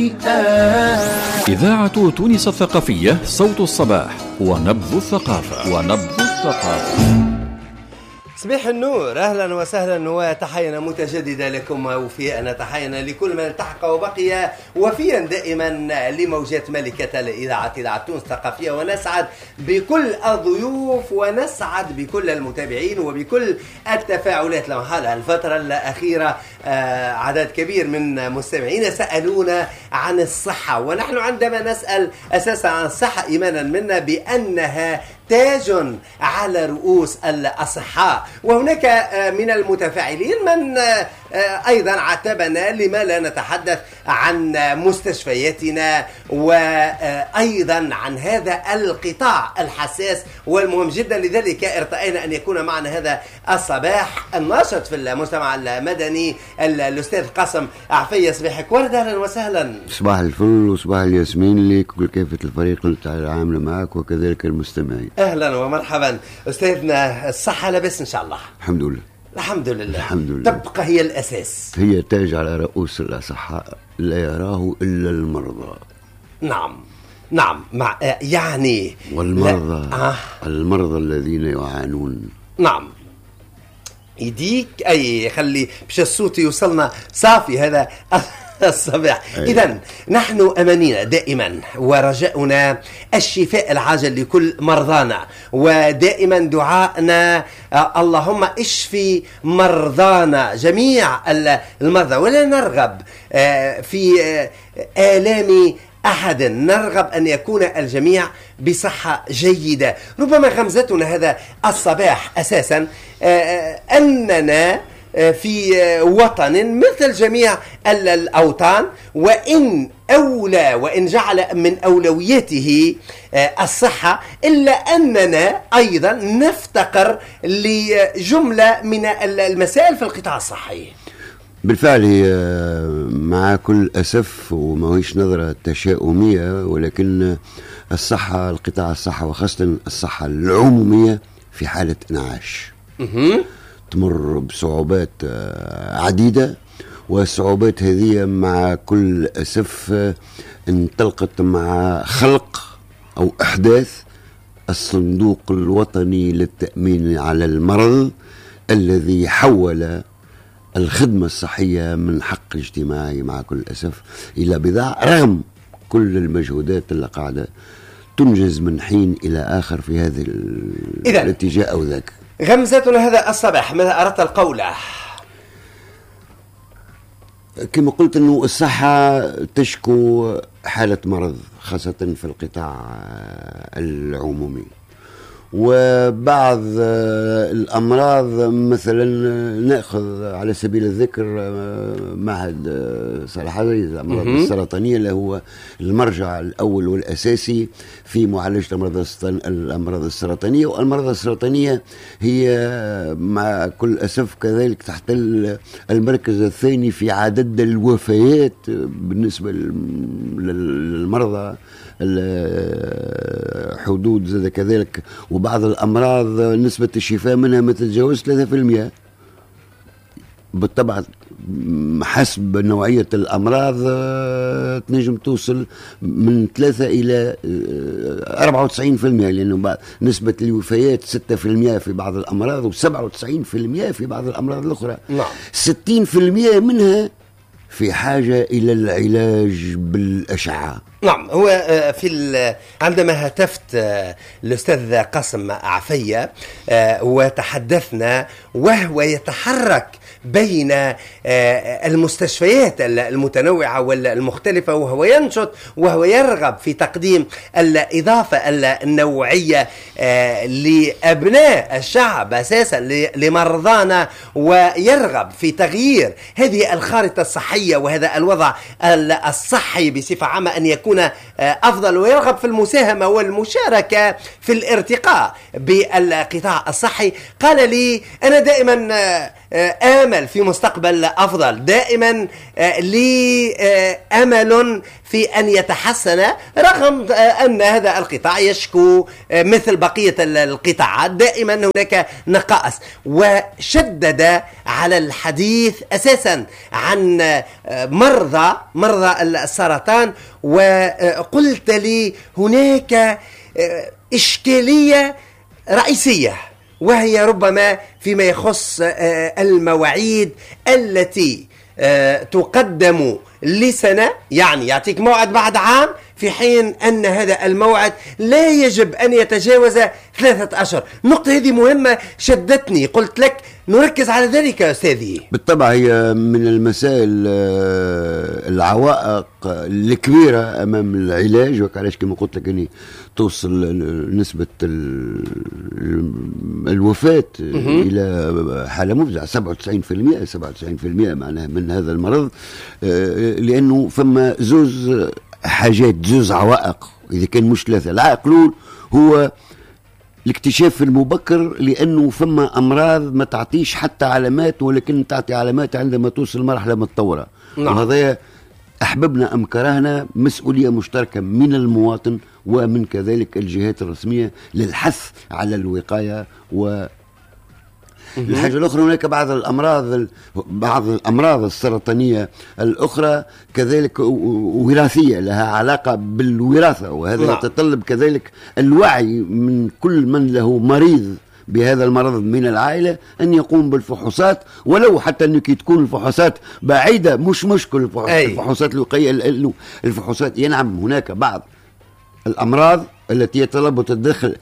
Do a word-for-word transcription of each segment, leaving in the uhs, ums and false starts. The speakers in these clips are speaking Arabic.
إذاعة تونس الثقافية، صوت الصباح ونبض الثقافة ونبض الثقافة. صباح النور، أهلا وسهلا وتحية متجددة لكم وفيا تحية لكل من التحق وبقي وفيا دائما لموجات ملكة الإذاعة إذاعة تونس الثقافية، ونسعد بكل الضيوف ونسعد بكل المتابعين وبكل التفاعلات. لما حال الفترة الأخيرة عدد كبير من مستمعين سألونا عن الصحة، ونحن عندما نسأل أساسا عن الصحة إيمانا منا بأنها تاج على رؤوس الأصحاء. وهناك من المتفاعلين من أيضا عاتبنا لما لا نتحدث عن مستشفياتنا وأيضا عن هذا القطاع الحساس والمهم جدا. لذلك ارتأينا أن يكون معنا هذا الصباح الناشط في المجتمع المدني الأستاذ قاسم عفية. صباحك ورد، أهلا وسهلا. صباح الفل وصباح الياسمين لك وكافة الفريق العامل معك وكذلك المستمعين. أهلا ومرحبا أستاذنا. الصحة لبس إن شاء الله؟ الحمد لله الحمد لله الحمد لله. تبقى هي الأساس، هي تاج على رؤوس الأصحاء لا يراه إلا المرضى. نعم نعم مع يعني والمرضى آه. المرضى الذين يعانون. نعم يديك أي خلي مش الصوت يوصلنا صافي هذا الصباح. إذن نحن أمانينا دائما ورجاؤنا الشفاء العاجل لكل مرضانا، ودائما دعائنا اللهم اشفي مرضانا جميع المرضى، ولا نرغب في آلام أحد، نرغب أن يكون الجميع بصحة جيدة. ربما غمزتنا هذا الصباح أساسا أننا في وطن مثل جميع الأوطان، وإن أولى وإن جعل من أولوياته الصحة، إلا أننا أيضا نفتقر لجملة من المسائل في القطاع الصحي. بالفعل مع كل أسف وما هيش نظرة تشاؤمية، ولكن الصحة القطاع الصحة وخاصة الصحة العمومية في حالة انعاش، تمر بصعوبات عديدة، والصعوبات هذه مع كل أسف انطلقت مع خلق أو إحداث الصندوق الوطني للتأمين على المرض، الذي حول الخدمة الصحية من حق اجتماعي مع كل أسف إلى بضاعة، رغم كل المجهودات اللي قاعدة تنجز من حين إلى آخر في هذا الاتجاه أو ذاك. غمزتنا هذا الصباح ماذا أردت القول؟ كما قلت أنه الصحة تشكو حالة مرض خاصة في القطاع العمومي، وبعض الأمراض مثلا نأخذ على سبيل الذكر معهد صلاح عزيز الأمراض السرطانية، اللي هو المرجع الأول والأساسي في معالجة الأمراض السرطانية. والأمراض السرطانية هي مع كل أسف كذلك تحت المركز الثاني في عدد الوفيات بالنسبة للمرضى، الحدود زاد كذلك، وبعض الأمراض نسبة الشفاء منها ما تتجاوز ثلاثة بالمئة. بالطبع حسب نوعية الأمراض تنجم توصل من ثلاثة إلى أربعة وتسعين بالمئة، لأنه نسبة الوفيات ستة بالمئة في بعض الأمراض وسبعة وتسعين بالمئة في بعض الأمراض الأخرى. نعم. ستين بالمئة منها في حاجة إلى العلاج بالأشعة. نعم. هو في عندما هتفت الأستاذ قاسم عفية وتحدثنا وهو يتحرك بين المستشفيات المتنوعة والمختلفة، وهو ينشط وهو يرغب في تقديم الإضافة النوعية لأبناء الشعب أساسا لمرضانا، ويرغب في تغيير هذه الخارطة الصحية وهذا الوضع الصحي بصفة عامة أن يكون أفضل، ويرغب في المساهمة والمشاركة في الارتقاء بالقطاع الصحي. قال لي أنا دائما آمل في مستقبل أفضل، دائما لي أمل في أن يتحسن، رغم أن هذا القطاع يشكو مثل بقية القطاعات دائما هناك نقائص. وشدد على الحديث أساسا عن مرضى مرضى السرطان، وقلت لي هناك إشكالية رئيسية، وهي ربما فيما يخص المواعيد التي تقدم لسنة، يعني يعطيك موعد بعد عام، في حين أن هذا الموعد لا يجب أن يتجاوز ثلاثة أشهر. النقطة هذه مهمة شدتني، قلت لك نركز على ذلك يا أستاذي. بالطبع هي من المسائل العوائق الكبيرة أمام العلاج، وعلاش كما قلت لك أني توصل نسبة الوفاة إلى حالة مفزعة سبعة وتسعين بالمئة سبعة وتسعين بالمئة معناها من هذا المرض، لأنه فما زوز حاجات، زوز عوائق، إذا كان مش ثلاثة. العائق الأول هو الاكتشاف المبكر، لأنه فما أمراض ما تعطيش حتى علامات، ولكن تعطي علامات عندما توصل مرحلة متطورة. نعم. وهذا أحببنا أم كرهنا مسؤولية مشتركة من المواطن ومن كذلك الجهات الرسمية للحث على الوقاية. و الحاجة الأخرى هناك بعض الأمراض بعض الأمراض السرطانية الأخرى كذلك وراثية، لها علاقة بالوراثة، وهذا نعم. يتطلب كذلك الوعي من كل من له مريض بهذا المرض من العائلة أن يقوم بالفحوصات، ولو حتى أنك تكون الفحوصات بعيدة مش مشكل. الفحوصات الوقائية، الفحوصات ينعم هناك بعض الأمراض التي يتطلب تدخل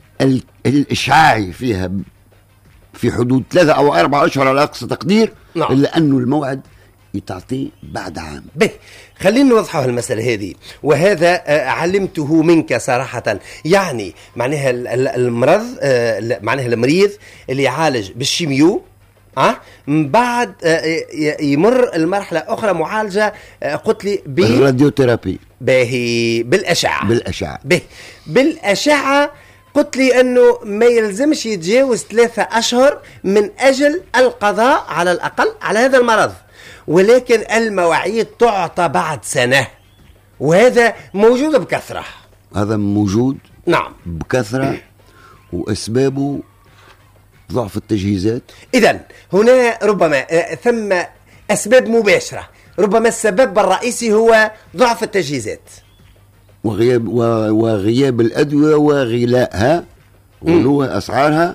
الإشعاعي فيها في حدود ثلاثة أو أربعة أشهر على أقصى تقدير. نعم. إلا أنه الموعد يتعطيه بعد عام. به خلينا نوضحوا المسألة هذه، وهذا علمته منك صراحة. يعني معناها المرض، معناها المريض اللي يعالج بالشيميو أه؟ من بعد يمر المرحلة أخرى معالجة، قلت لي بالراديوثيرابي، باهي بالأشعة بالأشعة به بالأشعة قلت لي أنه ما يلزمش يتجاوز ثلاثة أشهر من أجل القضاء على الأقل على هذا المرض، ولكن المواعيد تعطى بعد سنة، وهذا موجود بكثرة. هذا موجود نعم بكثرة، وأسبابه ضعف التجهيزات. إذن هنا ربما ثم أسباب مباشرة، ربما السبب الرئيسي هو ضعف التجهيزات وغياب وغياب الأدوية وغلائها وغلو أسعارها،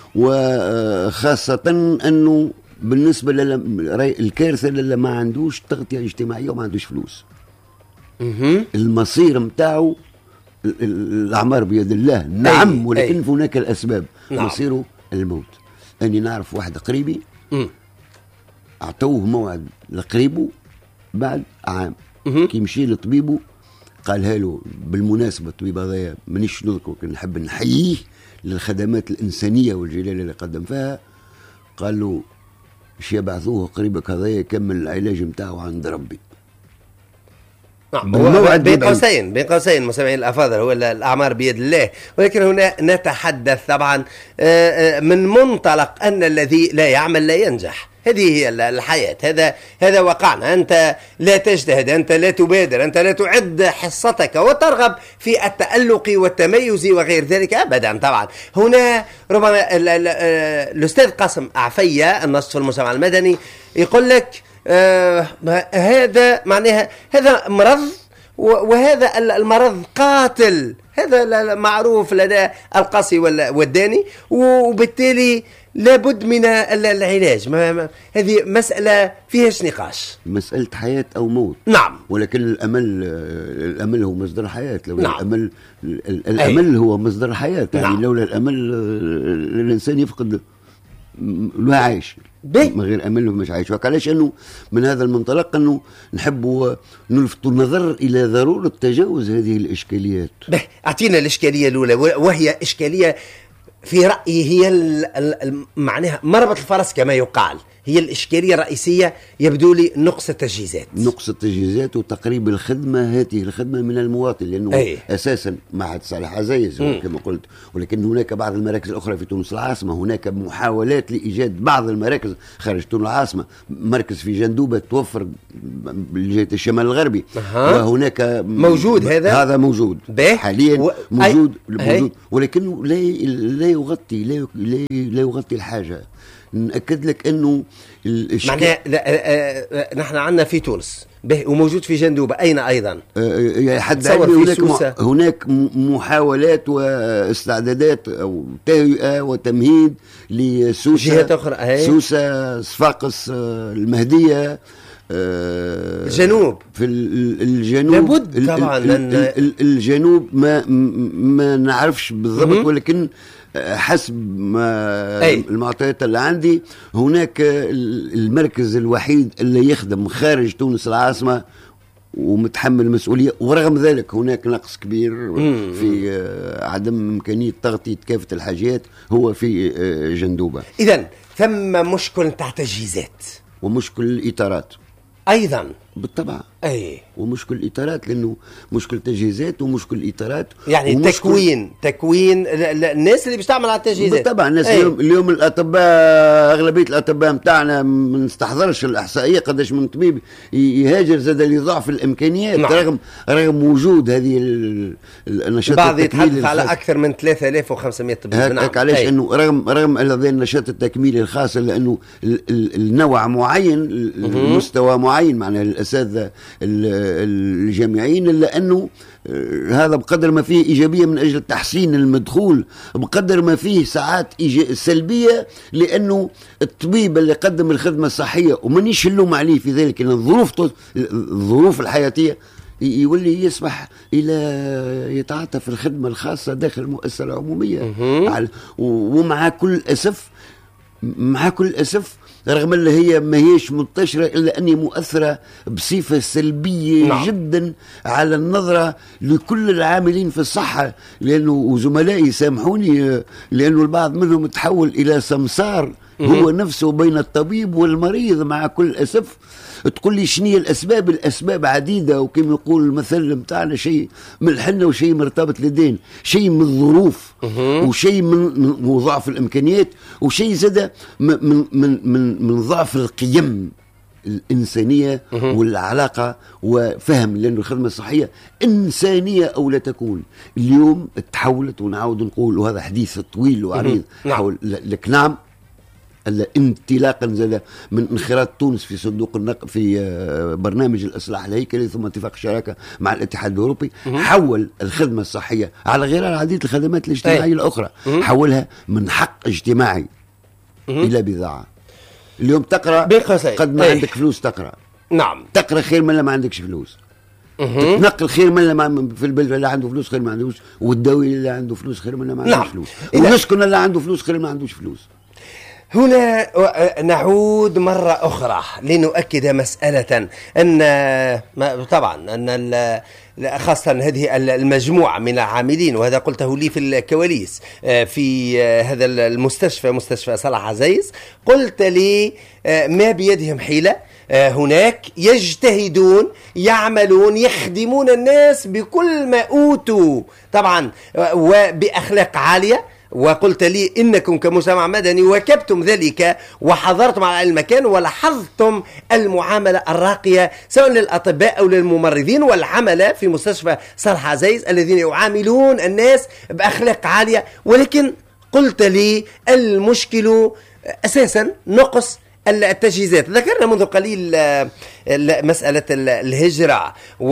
وخاصة أنه بالنسبة للكارثة اللي ما عندوش تغطية اجتماعية وما عندوش فلوس. المصير متاعه الأعمار بيد الله، نعم، ولكن أي. هناك الأسباب. نعم. مصيره الموت. أني نعرف واحد قريبي أعطوه موعد لقريبه بعد عام، كي مشي لطبيبه قالها له، بالمناسبة الطبيب هذايا منيش نذكر، نحب نحييه للخدمات الإنسانية والجلالة اللي قدم فيها، قال له باش يبعثوه قريبك هذايا يكمل العلاج متاعه عند ربي. نعم. بين قوسين بين قوسين مستمعين الأفاضل، هو الأعمار بيد الله، ولكن هنا نتحدث طبعا من منطلق أن الذي لا يعمل لا ينجح. هذه هي الحياة، هذا هذا واقعنا. أنت لا تجتهد، أنت لا تبادر، أنت لا تعد حصتك وترغب في التألق والتميز وغير ذلك أبدا. طبعا هنا ربما الأستاذ قاسم عفية الناشط في المجتمع المدني يقول لك آه هذا معناها هذا مرض، وهذا المرض قاتل، هذا معروف لدى القاسي والداني، وبالتالي لابد من العلاج. ما ما هذه مسألة فيهاش نقاش، مسألة حياة أو موت. نعم. ولكن الأمل الأمل هو مصدر الحياة. لولا نعم. الأمل الأمل هو مصدر الحياة. يعني نعم. لولا الأمل الإنسان يفقد ما عايش، من غير أمل مش عايش. وعلاش أنه من هذا المنطلق أنه نحب نلفت النظر إلى ضرورة تجاوز هذه الإشكاليات. به أعطينا الإشكالية الأولى، وهي إشكالية في رأيي هي معناها مربط الفرس كما يقال. هي الإشكالية الرئيسية يبدو لي نقص التجهيزات. نقص التجهيزات وتقريب الخدمة، هذه الخدمة من المواطن، لأنه أي. أساسا معهد صالح عزيز كما قلت، ولكن هناك بعض المراكز الأخرى في تونس العاصمة، هناك محاولات لإيجاد بعض المراكز خارج تونس العاصمة، مركز في جندوبة توفر لجهة الشمال الغربي. أه. وهناك موجود هذا هذا موجود حاليا و... موجود, موجود ولكنه لا لا يغطي لا, لا, لا يغطي الحاجة. نأكد لك أنه معناه نحن عندنا في تونس به وموجود في جندوبة، أين أيضا؟ أه حد هناك, هناك محاولات واستعدادات أو تهيئة وتمهيد لسوسة، جهات أخرى، سوسة، صفاقس، المهدية، الجنوب. في الجنوب لابد طبعا الجنوب ما ما نعرفش بالضبط، ولكن حسب ما أي. المعطيات اللي عندي هناك المركز الوحيد اللي يخدم خارج تونس العاصمة ومتحمل المسؤولية، ورغم ذلك هناك نقص كبير مم. في عدم إمكانية تغطية كافة الحاجات، هو في جندوبة. إذن ثم مشكل تاع تجهيزات ومشكل الإطارات أيضا بالطبع. أي ومشكل الإطارات، لأنه مشكل تجهيزات ومشكل الإطارات، يعني تكوين تكوين الناس اللي بيستعمل على التجهيزات. بالطبع الناس اليوم, اليوم الأطباء، أغلبية الأطباء متاعنا ما نستحضرش الإحصائية قداش من طبيب يهاجر زاد لضعف الإمكانيات. نعم. رغم رغم وجود هذه النشاط، بعض يتحدث على أكثر من ثلاثة آلاف وخمسمائة طبيب. هك نعم. علاش أنه رغم رغم هذا النشاط التكميلي الخاص، لأنه النوع معين، المستوى معين، معناها الأساتذة الجامعيين، إلا أنه هذا بقدر ما فيه إيجابية من أجل تحسين المدخول، بقدر ما فيه ساعات سلبية، لأنه الطبيب اللي قدم الخدمة الصحية ومنيش اللوم عليه في ذلك، إن الظروف الظروف الحياتية يولي يسمح إلى يتعاطى في الخدمة الخاصة داخل المؤسسة العمومية. ومع كل أسف مع كل أسف رغم اللي هي ما هيش منتشرة، إلا أني مؤثرة بصفة سلبية. نعم. جدا على النظرة لكل العاملين في الصحة، لأنه زملائي سامحوني، لأنه البعض منهم تحول إلى سمسار هو نفسه بين الطبيب والمريض. مع كل أسف تقول لي شنية الأسباب؟ الأسباب عديدة، وكما يقول المثل متاعنا شيء من الحنة وشيء مرتبط لدين، شيء من الظروف وشيء من, من ضعف الإمكانيات، وشيء زاد من, من, من, من ضعف القيم الإنسانية والعلاقة وفهم، لأن الخدمة الصحية إنسانية أو لا تكون. اليوم تحولت، ونعود نقول، وهذا حديث طويل وعريض حول لك. نعم، انطلاقا زاد من انخراط تونس في صندوق النقد في برنامج الإصلاح الهيكلي، ثم اتفاق الشراكة مع الاتحاد الأوروبي، حول الخدمة الصحية على غيرها عديد الخدمات الاجتماعية الأخرى، حولها من حق اجتماعي إلى بضاعة. اليوم تقرأ قد ما عندك فلوس تقرأ. نعم، تقرأ خير من ما عندكش فلوس. تتنقل خير من اللي في البلد اللي عنده فلوس خير ما عندوش، والدوي اللي عنده فلوس خير من اللي ما عندوش. نعم. فلوس، ونسكن اللي عنده فلوس خير ما عندوش فلوس. هنا نعود مرة أخرى لنؤكد مسألة أن طبعا أن خاصة هذه المجموعة من العاملين، وهذا قلته لي في الكواليس في هذا المستشفى، مستشفى صالح عزيز، قلت لي ما بيدهم حيلة، هناك يجتهدون، يعملون، يخدمون الناس بكل ما أوتوا طبعا وبأخلاق عالية. وقلت لي إنكم كمجتمع مدني واكبتم ذلك وحضرتم على المكان ولاحظتم المعاملة الراقية سواء للأطباء أو للممرضين والعمل في مستشفى صالح عزيز الذين يعاملون الناس بأخلاق عالية. ولكن قلت لي المشكل أساسا نقص التجهيزات. ذكرنا منذ قليل مسألة الهجرة و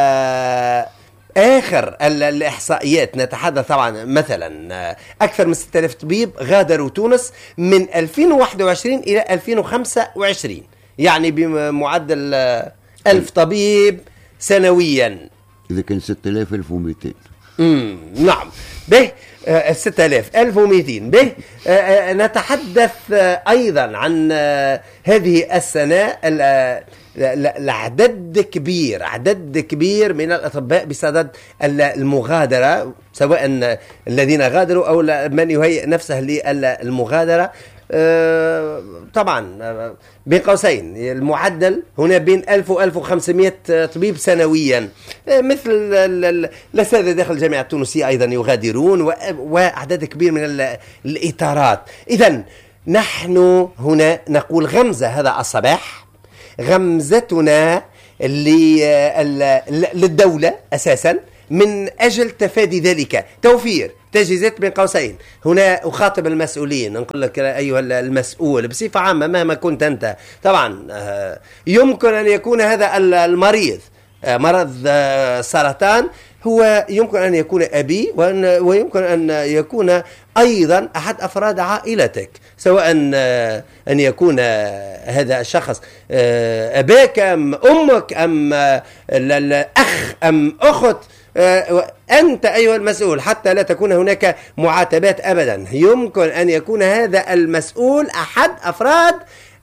آخر الإحصائيات نتحدث طبعا مثلا أكثر من ستة آلاف طبيب غادروا تونس من ألفين وواحد وعشرين إلى ألفين وخمسة وعشرين، يعني بمعدل ألف طبيب سنويا. إذا كان ستة آلاف ألف ومئتين. امم نعم به ستة آلاف ألف ومئتين. به نتحدث أيضا عن هذه السنة العدد كبير عدد كبير من الأطباء بصدد المغادرة، سواء الذين غادروا أو من يهيئ نفسه للمغادرة. طبعا بين قوسين المعدل هنا بين ألف و ألف وخمسمائة طبيب سنويا، مثل الأساتذة داخل الجامعة التونسية أيضا يغادرون، وأعداد كبير من الإطارات. إذن نحن هنا نقول غمزة هذا الصباح، غمزتنا للدولة أساسا من أجل تفادي ذلك، توفير تجهيزات بين قوسين. هنا أخاطب المسؤولين، نقول لك أيها المسؤول بصفة عامة مهما كنت أنت، طبعا يمكن أن يكون هذا المريض مرض السرطان هو يمكن أن يكون أبي، ويمكن أن يكون أيضا أحد أفراد عائلتك، سواء أن يكون هذا الشخص أباك أم أمك أم الأخ أم أخت. أنت أيها المسؤول حتى لا تكون هناك معاتبات أبدا، يمكن أن يكون هذا المسؤول أحد أفراد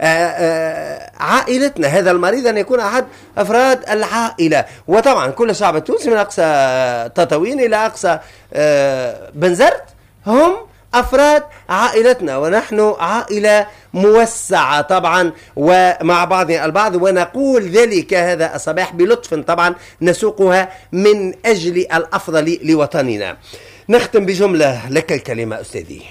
عائلتنا، هذا المريض أن يكون أحد أفراد العائلة. وطبعا كل الشعب التونسي من أقصى تطاوين إلى أقصى بنزرت هم أفراد عائلتنا، ونحن عائلة موسعة طبعا ومع بعضنا البعض، ونقول ذلك هذا الصباح بلطف طبعا نسوقها من أجل الأفضل لوطننا. نختم بجملة لك الكلمة أستاذي.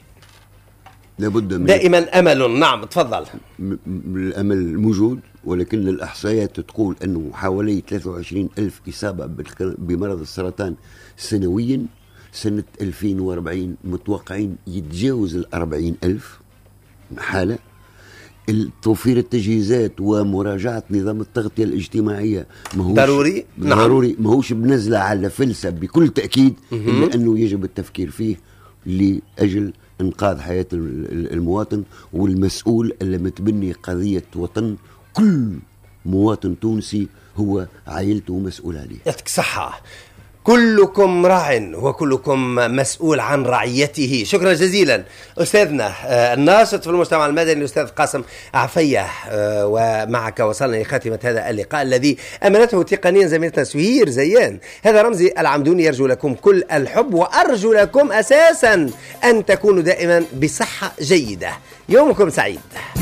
لابد من دائما أمل. نعم تفضل. الأمل موجود، ولكن الإحصائيات تقول أنه حوالي ثلاثة وعشرين ألف إصابة بمرض السرطان سنويا. سنة ألفين وأربعين متوقعين يتجاوز الأربعين ألف حالة. توفير التجهيزات ومراجعة نظام التغطية الاجتماعية ماهوش ضروري. ضروري ماهوش بنزلة على فلسة بكل تأكيد، إلا أنه يجب التفكير فيه لأجل إنقاذ حياة المواطن والمسؤول اللي متبني قضية وطن. كل مواطن تونسي هو عائلته مسؤول عليه. يعطيك صحة. كلكم راع وكلكم مسؤول عن رعيته. شكرا جزيلا أستاذنا الناشط في المجتمع المدني الأستاذ قاسم عفية، ومعك وصلنا لخاتمة هذا اللقاء الذي أمنته تقنيا زميلتنا سهير زيان. هذا رمزي العمدوني، يرجو لكم كل الحب، وأرجو لكم أساسا أن تكونوا دائما بصحة جيدة. يومكم سعيد.